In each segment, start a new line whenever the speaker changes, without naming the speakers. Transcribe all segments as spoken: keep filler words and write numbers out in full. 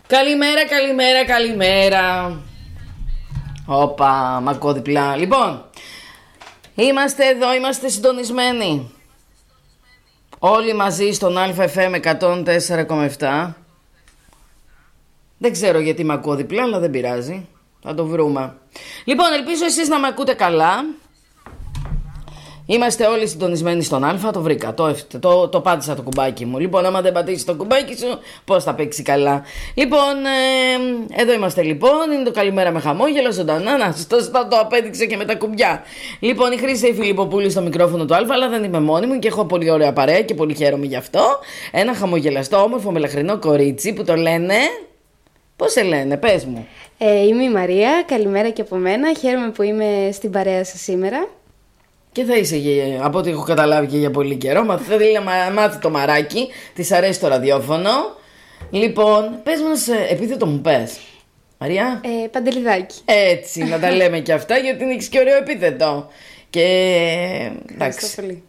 Καλημέρα, καλημέρα, καλημέρα. Όπα, μ' ακούω διπλά. Λοιπόν, είμαστε εδώ, είμαστε συντονισμένοι. Όλοι μαζί στον Α Φ Εμ εκατόν τέσσερα κόμμα επτά. Δεν ξέρω γιατί μ' ακούω διπλά, αλλά δεν πειράζει. Θα το βρούμε. Λοιπόν, ελπίζω εσείς να μ' ακούτε καλά. Είμαστε όλοι συντονισμένοι στον Α, το βρήκα, το, το, το πάτησα το κουμπάκι μου. Λοιπόν, άμα δεν πατήσεις το κουμπάκι σου, πώς θα παίξει καλά. Λοιπόν, ε, εδώ είμαστε λοιπόν, είναι το καλημέρα με χαμόγελο, ζωντανά, να το, το, το απέδειξε και με τα κουμπιά. Λοιπόν, η Χρύσα η Φιλιπποπούλη στο μικρόφωνο του Α, αλλά δεν είμαι μόνη μου και έχω πολύ ωραία παρέα και πολύ χαίρομαι γι' αυτό. Ένα χαμογελαστό, όμορφο, μελαχρινό κορίτσι που το λένε... Πώς σε λένε, πες μου.
Ε, είμαι η Μαρία, καλημέρα και από μένα, χαίρομαι που είμαι στην παρέα σας σήμερα.
Και θα είσαι, από ό,τι έχω καταλάβει, και για πολύ καιρό. Μάθει, θέλει να μάθει το μαράκι. Της αρέσει το ραδιόφωνο. Λοιπόν, πες μας επίθετο μου, πες. Μαρία.
Ε, Παντελιδάκι.
Έτσι, να τα λέμε και αυτά, γιατί έχεις και ωραίο επίθετο. Και εντάξει.
Πολύ.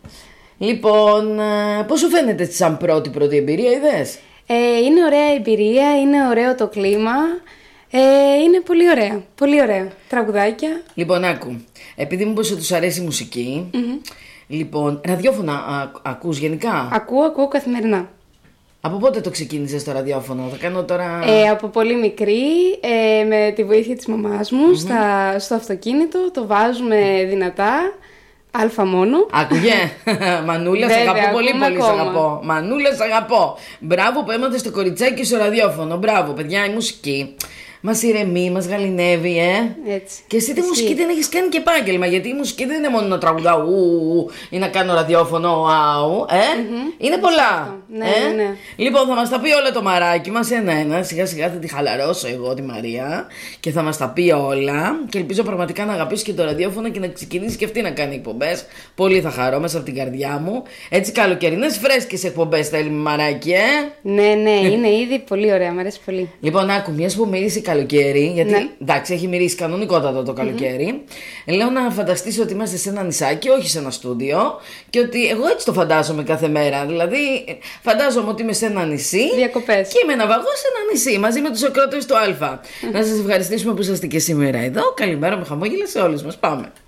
Λοιπόν, πώς σου φαίνεται σαν πρώτη πρώτη εμπειρία, είδες?
Ε, είναι ωραία εμπειρία, είναι ωραίο το κλίμα. Ε, είναι πολύ ωραία, πολύ ωραία. Τραγουδάκια.
Λοιπόν, άκου. Επειδή μου πως τους αρέσει η μουσική, mm-hmm. Λοιπόν, ραδιόφωνα α, ακούς γενικά?
Ακούω, ακούω καθημερινά.
Από πότε το ξεκίνησες το ραδιόφωνο? Θα κάνω τώρα...
Ε, από πολύ μικρή, ε, με τη βοήθεια της μαμάς μου, mm-hmm. στα, στο αυτοκίνητο, το βάζουμε δυνατά, αλφα μόνο.
Άκουγε, Μανούλα, σ' αγαπώ πολύ πολύ, σ' αγαπώ. Μανούλα, σ' αγαπώ. Μπράβο που έμαθες το κοριτσάκι στο ραδιόφωνο. Μπράβο, παιδιά, η μουσική μας ηρεμεί, μας γαληνεύει, ε.
Έτσι.
Και εσύ τη μουσική δεν έχεις κάνει και επάγγελμα. Γιατί η μουσική δεν είναι μόνο να τραγουδάω ου, ή να κάνω ραδιόφωνο αου, ε. Mm-hmm. Είναι πολλά.
Ναι,
ε?
ναι.
Λοιπόν, θα μας τα πει όλα το μαράκι μας ένα-ένα. Σιγά σιγά θα τη χαλαρώσω εγώ τη Μαρία και θα μας τα πει όλα. Και ελπίζω πραγματικά να αγαπήσει και το ραδιόφωνο και να ξεκινήσει και αυτή να κάνει εκπομπές. Πολύ θα χαρώ μέσα από την καρδιά μου. Έτσι, καλοκαιρινές φρέσκες εκπομπές θέλουμε, μαράκι, ε.
Ναι, ναι, είναι ήδη πολύ ωραία, μου αρέσει πολύ.
Λοιπόν, άκου, μιας που μυρίσει καλοκαίρι, γιατί ναι. εντάξει, έχει μυρίσει κανονικότατο το καλοκαίρι. Mm-hmm. Λέω να φανταστείς ότι είμαστε σε ένα νησάκι, όχι σε ένα στούντιο. Και ότι εγώ έτσι το φαντάζομαι κάθε μέρα. Δηλαδή, φαντάζομαι ότι είμαι σε ένα νησί.
Διακοπές.
Και είμαι ναυαγός σε ένα νησί μαζί με τους ακροατές του Α. Mm-hmm. Να σας ευχαριστήσουμε που είσαστε και σήμερα εδώ. Καλημέρα με χαμόγελα σε όλους μας. Πάμε.